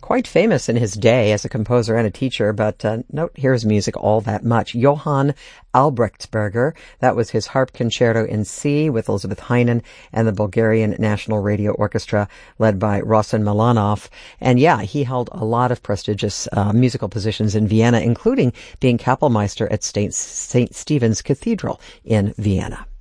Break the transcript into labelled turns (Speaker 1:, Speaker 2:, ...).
Speaker 1: quite famous in his day as a composer and a teacher, but don't hear his music all that much. Johann Albrechtsberger, that was his harp concerto in C with Elizabeth Heinen and the Bulgarian National Radio Orchestra led by Rossen Milanov. And yeah, he held a lot of prestigious musical positions in Vienna, including being Kapellmeister at St. Stephen's Cathedral in Vienna.